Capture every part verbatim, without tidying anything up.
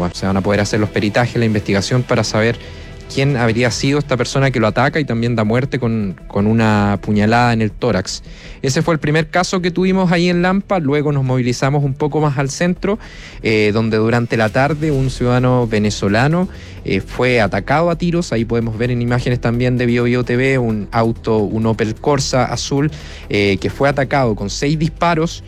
nomás. Se van a poder hacer los peritajes, la investigación para saber quién habría sido esta persona que lo ataca y también da muerte con, con una puñalada en el tórax. Ese fue el primer caso que tuvimos ahí en Lampa. Luego nos movilizamos un poco más al centro, eh, donde durante la tarde un ciudadano venezolano eh, fue atacado a tiros. Ahí podemos ver en imágenes también de Bio Bio T V un auto, un Opel Corsa azul, eh, que fue atacado con seis disparos.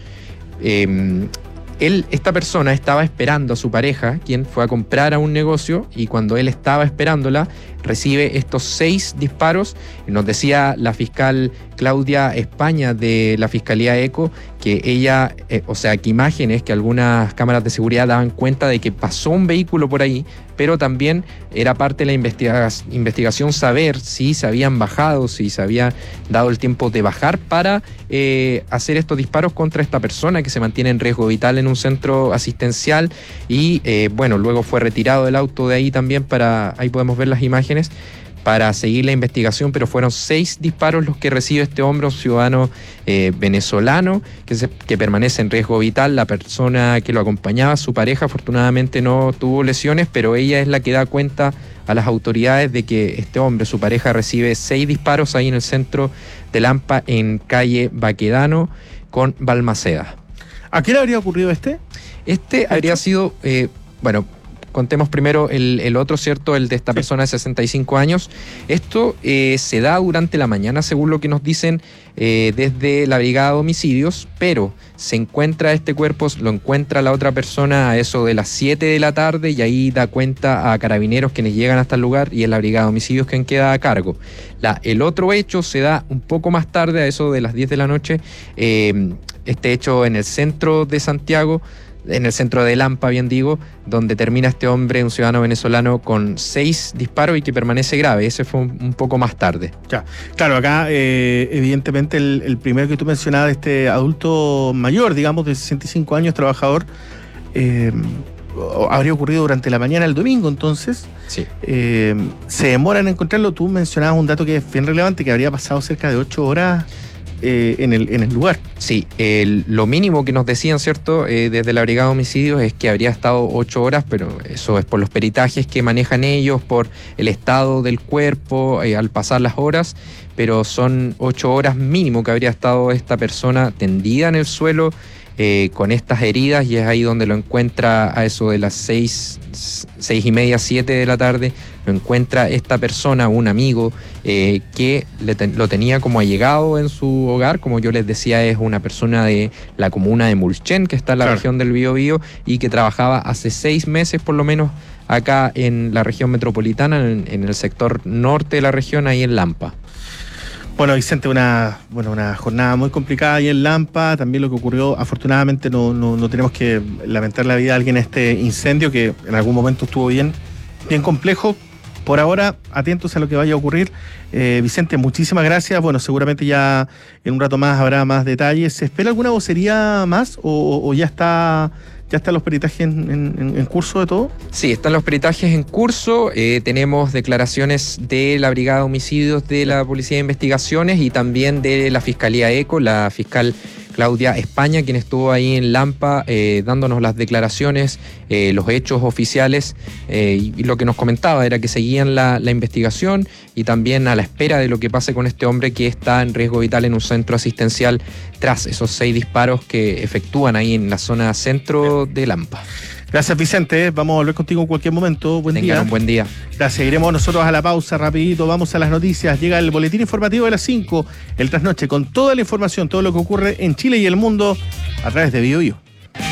Eh, Él, esta persona estaba esperando a su pareja, quien fue a comprar a un negocio, y cuando él estaba esperándola, recibe estos seis disparos. Nos decía la fiscal Claudia España de la Fiscalía ECO que ella, eh, o sea, que imágenes, que algunas cámaras de seguridad daban cuenta de que pasó un vehículo por ahí, pero también era parte de la investiga- investigación saber si se habían bajado, si se había dado el tiempo de bajar para eh, hacer estos disparos contra esta persona que se mantiene en riesgo vital en un centro asistencial. Y eh, bueno, luego fue retirado del auto de ahí también para, ahí podemos ver las imágenes, para seguir la investigación, pero fueron seis disparos los que recibe este hombre, un ciudadano eh, venezolano que, se, que permanece en riesgo vital. La persona que lo acompañaba, su pareja, afortunadamente no tuvo lesiones, pero ella es la que da cuenta a las autoridades de que este hombre, su pareja, recibe seis disparos ahí en el centro de Lampa, en calle Baquedano con Balmaceda. ¿A qué le habría ocurrido este? Este habría sido, eh, bueno... Contemos primero el, el otro, ¿cierto? El de esta persona de sesenta y cinco años. Esto eh, se da durante la mañana, según lo que nos dicen eh, desde la Brigada de Homicidios, pero se encuentra este cuerpo, lo encuentra la otra persona a eso de las siete de la tarde, y ahí da cuenta a carabineros quienes llegan hasta el lugar, y es la Brigada de Homicidios quien queda a cargo. La, el otro hecho se da un poco más tarde, a eso de las diez de la noche, eh, este hecho en el centro de Santiago, en el centro de Lampa, bien digo, donde termina este hombre, un ciudadano venezolano, con seis disparos y que permanece grave. Ese fue un, un poco más tarde. Ya, claro, acá eh, evidentemente el, el primero que tú mencionabas, este adulto mayor, digamos, de sesenta y cinco años, trabajador, eh, habría ocurrido durante la mañana del domingo, entonces. Sí. Eh, se demora en encontrarlo. Tú mencionabas un dato que es bien relevante, que habría pasado cerca de ocho horas Eh, en, el, en el lugar. Sí, el, lo mínimo que nos decían, ¿cierto?, eh, desde la Brigada de Homicidios es que habría estado ocho horas, pero eso es por los peritajes que manejan ellos, por el estado del cuerpo eh, al pasar las horas, pero son ocho horas mínimo que habría estado esta persona tendida en el suelo eh, con estas heridas, y es ahí donde lo encuentra a eso de las seis, seis y media, siete de la tarde. Lo encuentra esta persona, un amigo, eh, que le ten, lo tenía como allegado en su hogar. Como yo les decía, es una persona de la comuna de Mulchen, que está en la claro. región del Biobío, y que trabajaba hace seis meses por lo menos acá en la región metropolitana, en, en el sector norte de la región, ahí en Lampa. Bueno, Vicente, una, bueno, una jornada muy complicada ahí en Lampa. También lo que ocurrió, afortunadamente no, no, no tenemos que lamentar la vida de alguien en este incendio, que en algún momento estuvo bien, bien complejo. Por ahora, atentos a lo que vaya a ocurrir. Eh, Vicente, muchísimas gracias. Bueno, seguramente ya en un rato más habrá más detalles. ¿Se espera alguna vocería más o, o ya está... ¿Ya están los peritajes en, en, en curso de todo? Sí, están los peritajes en curso. Eh, tenemos declaraciones de la Brigada de Homicidios de la Policía de Investigaciones y también de la Fiscalía ECO, la fiscal Claudia España, quien estuvo ahí en Lampa eh, dándonos las declaraciones, eh, los hechos oficiales, eh, y, y lo que nos comentaba era que seguían la, la investigación y también a la espera de lo que pase con este hombre que está en riesgo vital en un centro asistencial tras esos seis disparos que efectúan ahí en la zona centro de Lampa. Gracias, Vicente. Vamos a volver contigo en cualquier momento. Buen Tengan día. un buen día. Gracias. Iremos nosotros a la pausa rapidito. Vamos a las noticias. Llega el boletín informativo de las cinco, el trasnoche, con toda la información, todo lo que ocurre en Chile y el mundo a través de Bio Bio.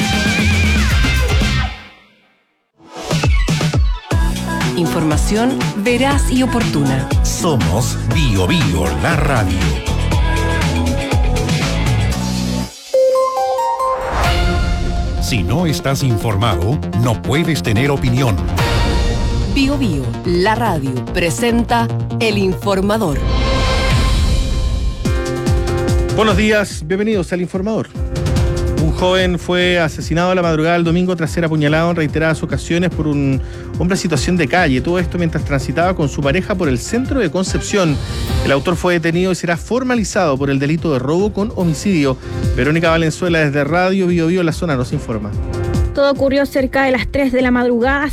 Información veraz y oportuna. Somos Bio Bio, la radio. Si no estás informado, no puedes tener opinión. Bio Bio, la radio, presenta El Informador. Buenos días, bienvenidos al Informador. Un joven fue asesinado a la madrugada del domingo tras ser apuñalado en reiteradas ocasiones por un hombre en situación de calle. Todo esto mientras transitaba con su pareja por el centro de Concepción. El autor fue detenido y será formalizado por el delito de robo con homicidio. Verónica Valenzuela desde Radio Bio Bio, la zona, nos informa. Todo ocurrió cerca de las tres de la madrugada.